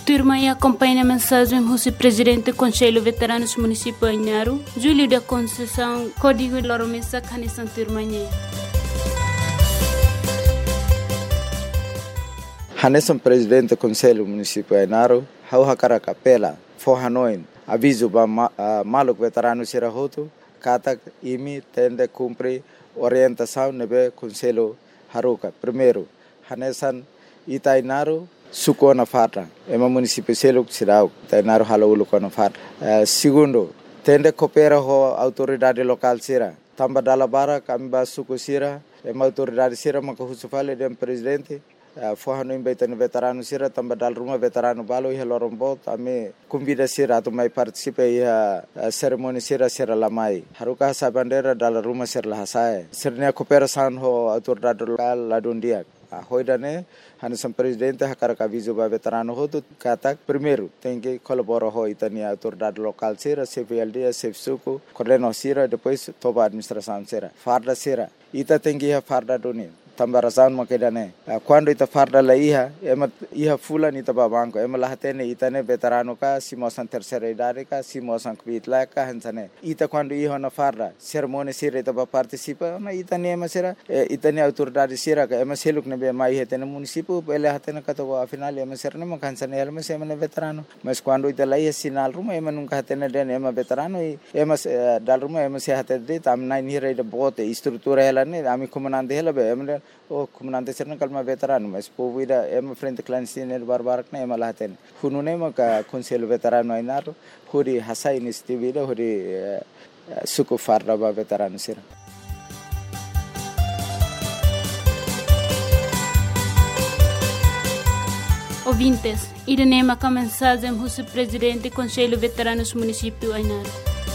Turma e acompanha a mensagem do presidente do Conselho Veteranos Município Ainaro, Júlio da Conceição, Código de Loromessa, Canissan Turmanhê. Hanesan presidente do Conselho Município Ainaro, hau hakara capela, forranoin, aviso ba maluk veterano sirahoto, kata imi tende cumpre orientação nebe Conselho Haruka. Primeiro, Hanesan Itainaro suko na farra, ema município selo sirau, Itainaro halaulu ko na farra. Segundo, tende coopera ho autoridade local sira, tamba dala bara kamba suko sira, ema autoridade sira makahusufale dem presidente. Forrano imbaitani veterano sira tamba dal rumah veterano balo iha lorombot ame convida sira tu mai participe iha cerimoni sira lamai haruka sa bandera dal rumah sira lahasai sirnya cooperação ho autoridade local ladundia hoidane Hanesan presidente hakara aviso ba veterano ho tu kata primeiro tem que colaborar ho itani autoridade local sira CVLD CFSUCO coordeno sira depois toba administração sira farda sira ita tem que farda doni tambarasan makedane quando ita farda la iha fulan ita babanko ema lahatene itane veterano ka simosan terceira idade ka simosan kvitla ka hansane ita quando iha na farda cerimônia sira ita ba participa na itane ema sira itane autoridade sira ka ema seluk ne be mai hetene município ele hatene ka to afinal ema sira ne makansane ema sema ne veterano mas quando ita la sinal ruma ema nunca hatene den ema veterano ema dal ruma ema se hatede tam nai nira ida bote estrutura ela ne ami comandante ela be ema o comandante serna kalma veterano mas povida ema frente clandestino barbarak na ema lahaten hunune maka Conselho Veterano Ainaro huri hasa iniciativa huri suku farda ba veterano sira. Ouvintes, irene maka mensagem do presidente do Conselho Veteranos Município Ainaro.